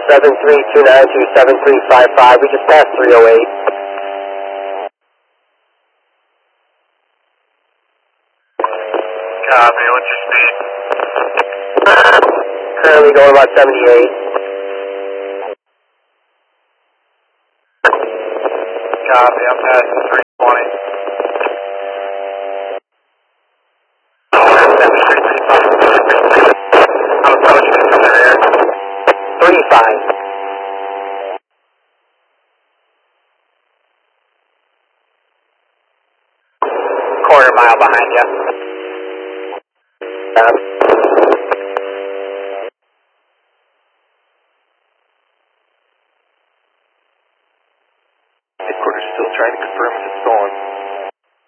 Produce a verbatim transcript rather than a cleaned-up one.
seven three two nine two seven three five five. We just passed three oh eight. Copy, what's your speed? Currently going about seventy-eight. Copy, I'm passing three twenty. I'm approaching it from the rear. three five. Quarter mile behind you. Um,